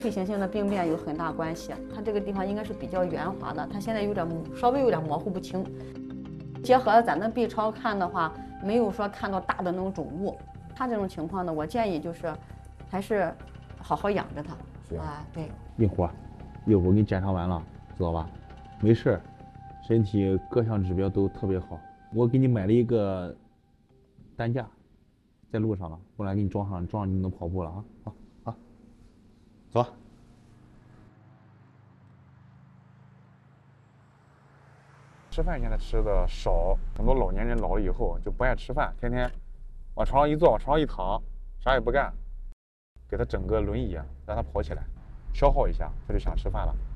退行性的病变有很大关系，它这个地方应该是比较圆滑的，它现在稍微有点模糊不清。结合咱的 B 超看的话，没有说看到大的那种肿物。它这种情况呢，我建议就是还是好好养着它。 是啊，对。 灵活，一会儿给你检查完了，知道吧？没事儿，身体各项指标都特别好。我给你买了一个担架，在路上了，过来给你装上你就能跑步了啊！好，好，走。吃饭现在吃的少，很多老年人老了以后就不爱吃饭，天天往床上一坐，往床上一躺，啥也不干，给他整个轮椅，让他跑起来，消耗一下，他就想吃饭了。